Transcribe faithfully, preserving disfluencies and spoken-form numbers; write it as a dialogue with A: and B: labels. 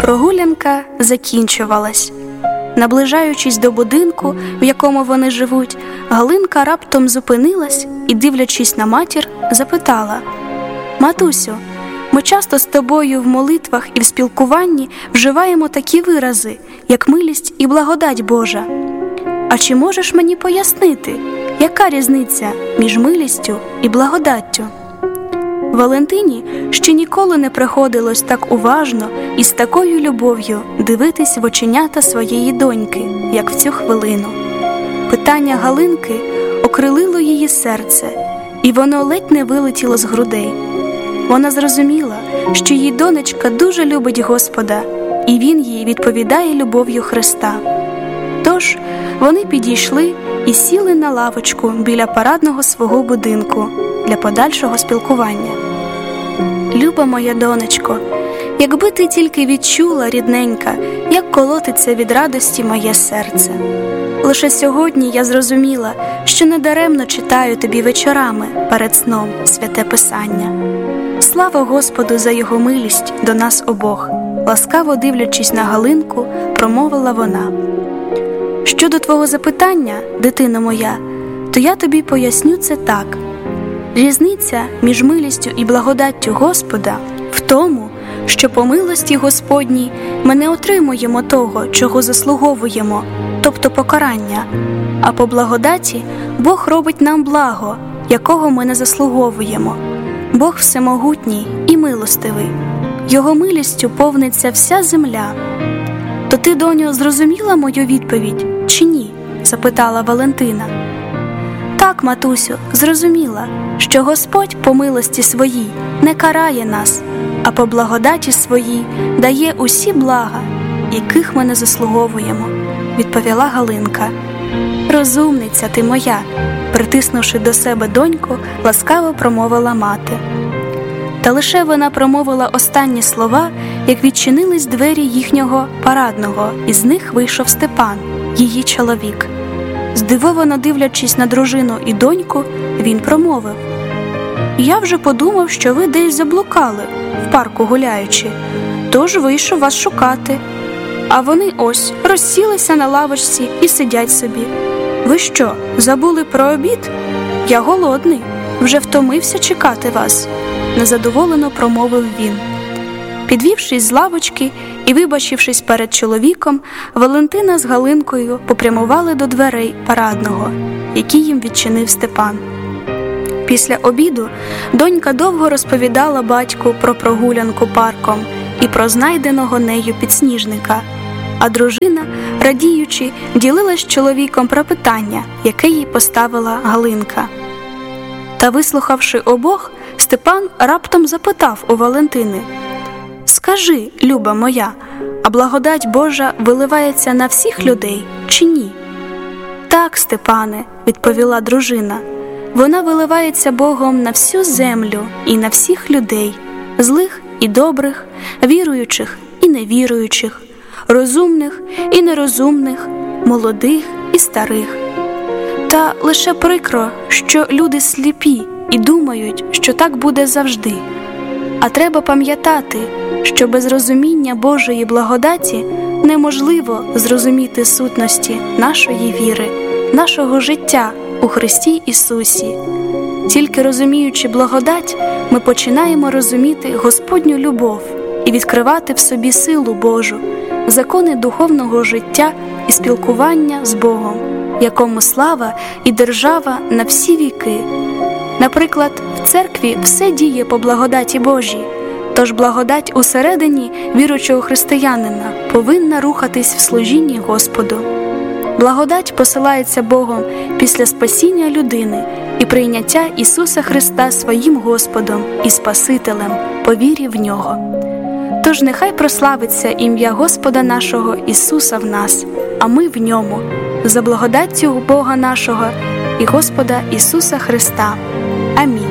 A: Прогулянка закінчувалась. Наближаючись до будинку, в якому вони живуть, Галинка раптом зупинилась і, дивлячись на матір, запитала: «Матусю, ми часто з тобою в молитвах і в спілкуванні вживаємо такі вирази, як милість і благодать Божа. А чи можеш мені пояснити, яка різниця між милістю і благодаттю?» Валентині ще ніколи не приходилось так уважно і з такою любов'ю дивитись в оченята своєї доньки, як в цю хвилину. Питання Галинки окрилило її серце, і воно ледь не вилетіло з грудей. Вона зрозуміла, що її донечка дуже любить Господа, і Він їй відповідає любов'ю Христа. Тож вони підійшли і сіли на лавочку біля парадного свого будинку для подальшого спілкування. «Люба моя донечко, якби ти тільки відчула, рідненька, як колотиться від радості моє серце. Лише сьогодні я зрозуміла, що недаремно читаю тобі вечорами перед сном святе Писання. Слава Господу за Його милість до нас обох», ласкаво дивлячись на Галинку, промовила вона. «Щодо твого запитання, дитино моя, то я тобі поясню це так. Різниця між милістю і благодаттю Господа в тому, що по милості Господній ми не отримуємо того, чого заслуговуємо, тобто покарання, а по благодаті Бог робить нам благо, якого ми не заслуговуємо. Бог всемогутній і милостивий. Його милістю повниться вся земля». «То ти, доню, зрозуміла мою відповідь чи ні?» – запитала Валентина. «Так, матусю, зрозуміла, що Господь по милості своїй не карає нас, а по благодаті своїй дає усі блага, яких ми не заслуговуємо», – відповіла Галинка. «Розумниця ти моя», – притиснувши до себе доньку, ласкаво промовила мати. Та лише вона промовила останні слова, як відчинились двері їхнього парадного, і з них вийшов Степан, її чоловік. Здивовано дивлячись на дружину і доньку, він промовив: «Я вже подумав, що ви десь заблукали, в парку гуляючи, тож вийшов вас шукати. А вони ось розсілися на лавочці і сидять собі. Ви що, забули про обід? Я голодний, вже втомився чекати вас», – незадоволено промовив він. Підвівшись з лавочки і вибачившись перед чоловіком, Валентина з Галинкою попрямували до дверей парадного, які їм відчинив Степан. Після обіду донька довго розповідала батьку про прогулянку парком і про знайденого нею підсніжника, а дружина, радіючи, ділилась з чоловіком про питання, яке їй поставила Галинка. Та, вислухавши обох, Степан раптом запитав у Валентини: «Скажи, люба моя, а благодать Божа виливається на всіх людей чи ні?» «Так, Степане», – відповіла дружина, – «вона виливається Богом на всю землю і на всіх людей, злих і добрих, віруючих і невіруючих, розумних і нерозумних, молодих і старих. Та лише прикро, що люди сліпі і думають, що так буде завжди. А треба пам'ятати, що без розуміння Божої благодаті неможливо зрозуміти сутності нашої віри, нашого життя у Христі Ісусі. Тільки розуміючи благодать, ми починаємо розуміти Господню любов і відкривати в собі силу Божу, закони духовного життя і спілкування з Богом, якому слава і держава на всі віки. Наприклад, в церкві все діє по благодаті Божій, тож благодать усередині віруючого християнина повинна рухатись в служінні Господу. Благодать посилається Богом після спасіння людини і прийняття Ісуса Христа своїм Господом і Спасителем по вірі в Нього. Тож нехай прославиться ім'я Господа нашого Ісуса в нас, а ми в Ньому, за благодаттю Бога нашого і Господа Ісуса Христа. Амінь.